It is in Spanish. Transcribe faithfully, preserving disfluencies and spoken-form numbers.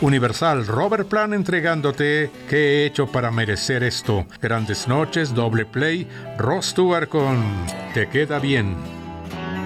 Universal, Robert Plant entregándote ¿Qué he hecho para merecer esto? Grandes noches, doble play, Ross Stewart con Te queda bien.